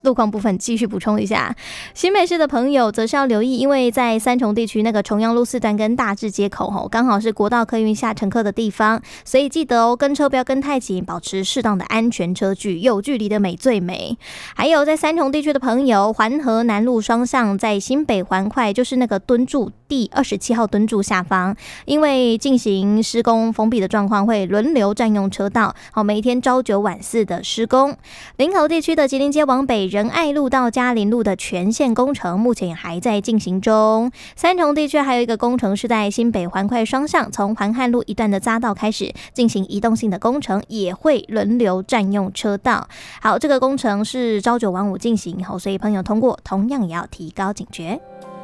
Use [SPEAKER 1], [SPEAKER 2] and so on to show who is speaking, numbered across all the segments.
[SPEAKER 1] 路况部分继续补充一下，新北市的朋友则是要留意，因为在三重地区那个重阳路4段跟大智街口刚好是国道客运下乘客的地方，所以记得跟车不要跟太紧，保持适当的安全车距，有距离的美最美。还有在三重地区的朋友，环河南路双向在新北环快，就是那个敦柱第27号敦柱下方，因为进行施工封闭的状况，会轮流占用车道，每一天朝9晚4的施工。林口地区的吉林街往北仁爱路到嘉林路的全线工程目前还在进行中。三重地区还有一个工程是在新北环快双向，从环汉路一段的匝道开始进行移动性的工程，也会轮流占用车道。好，这个工程是朝9晚5进行，所以朋友通过同样也要提高警觉。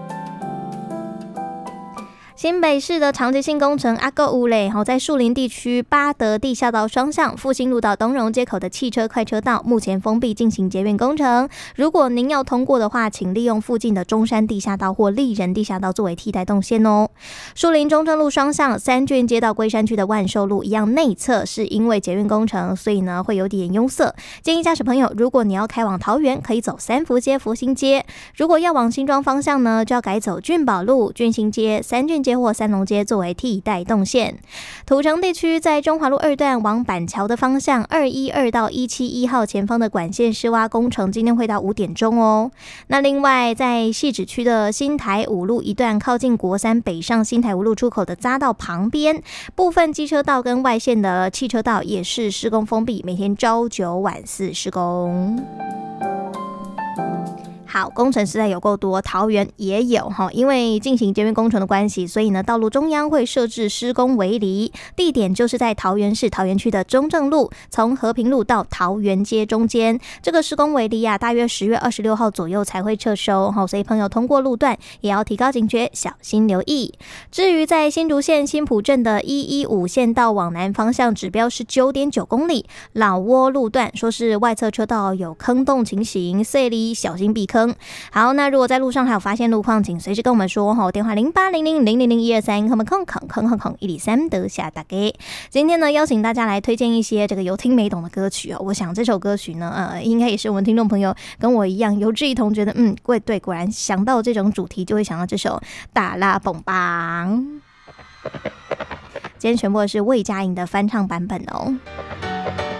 [SPEAKER 1] 新北市的长期性工程阿够乌嘞，在树林地区八德地下道双向复兴路到东荣街口的汽车快车道目前封闭进行捷运工程，如果您要通过的话，请利用附近的中山地下道或丽人地下道作为替代动线哦。树林中正路双向三郡街到龟山区的万寿路一样内侧是因为捷运工程，所以呢会有点拥塞，建议驾驶朋友，如果你要开往桃园，可以走三福街、福兴街；如果要往新庄方向呢，就要改走郡宝路、郡新街、三郡街或三龙街作为替代动线。土城地区在中华路2段往板桥的方向212到171号前方的管线施挖工程今天会到5点钟哦。那另外在汐止区的新台5路一段靠近国三北上新台5路出口的匝道旁边，部分机车道跟外线的汽车道也是施工封闭，每天朝9晚4施工。好，工程实在有够多，桃园也有因为进行捷运工程的关系，所以呢，道路中央会设置施工围篱，地点就是在桃园市桃园区的中正路，从和平路到桃园街中间。这个施工围篱大约10月26号左右才会撤收，所以朋友通过路段也要提高警觉，小心留意。至于在新竹县新埔镇的115线道往南方向，指标是 9.9 公里，老窝路段说是外侧车道有坑洞情形，所以小心避坑。好，那如果在路上还有发现路况，请随时跟我们说电话0800000123，空103得下大家。今天呢，邀请大家来推荐一些这个有听没懂的歌曲我想这首歌曲呢，应该也是我们听众朋友跟我一样有志一同，觉得对，果然想到这种主题就会想到这首大拉蹦棒。今天全部是魏佳莹的翻唱版本哦。